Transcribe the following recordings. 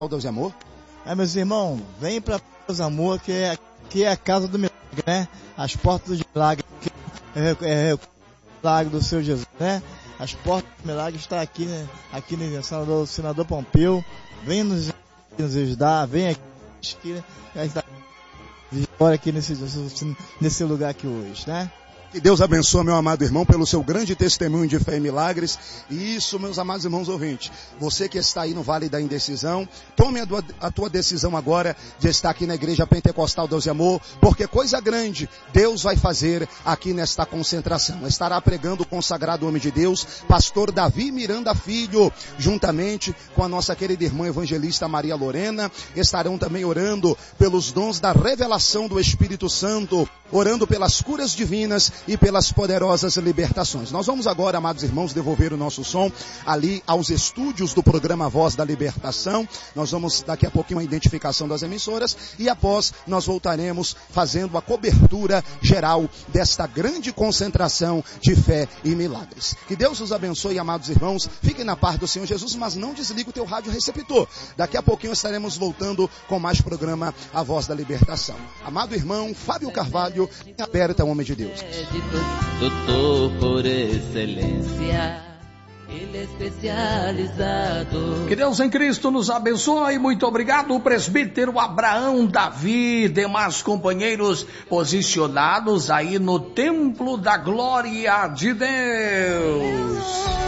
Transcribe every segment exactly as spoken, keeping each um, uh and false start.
Deus e Amor. É, meus irmãos, vem para Deus e Amor, que é, que é a casa do milagre, né? As portas do milagre, é, é, é o milagre do Senhor Jesus, né? As portas do milagre estão aqui, né? Aqui no senador, senador Pompeu. Vem nos, nos ajudar, vem aqui, né? Vitória aqui nesse, nesse lugar aqui hoje, né? Que Deus abençoe, meu amado irmão, pelo seu grande testemunho de fé e milagres. E isso, meus amados irmãos ouvintes, você que está aí no Vale da Indecisão, tome a tua, a tua decisão agora de estar aqui na Igreja Pentecostal Deus e Amor, porque coisa grande Deus vai fazer aqui nesta concentração. Estará pregando o consagrado homem de Deus, pastor Davi Miranda Filho, juntamente com a nossa querida irmã evangelista Maria Lorena. Estarão também orando pelos dons da revelação do Espírito Santo, orando pelas curas divinas e pelas poderosas libertações. Nós vamos agora, amados irmãos, devolver o nosso som ali aos estúdios do programa Voz da Libertação. Nós vamos daqui a pouquinho a identificação das emissoras e após nós voltaremos fazendo a cobertura geral desta grande concentração de fé e milagres. Que Deus os abençoe, amados irmãos. Fiquem na paz do Senhor Jesus, mas não desligue o teu rádio receptor. Daqui a pouquinho estaremos voltando com mais programa A Voz da Libertação. Amado irmão Fábio Carvalho, aberta, homem de Deus. Doutor por excelência, ele é especializado. Que Deus em Cristo nos abençoe. Muito obrigado, presbítero Abraão Davi, demais companheiros posicionados aí no templo da glória de Deus.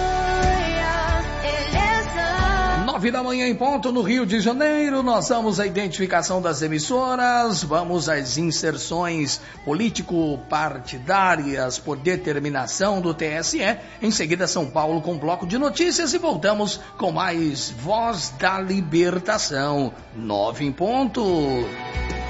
Nove da manhã em ponto no Rio de Janeiro. Nós vamos à identificação das emissoras, vamos às inserções político-partidárias por determinação do T S E. Em seguida, São Paulo com bloco de notícias e voltamos com mais Voz da Libertação. Nove em ponto.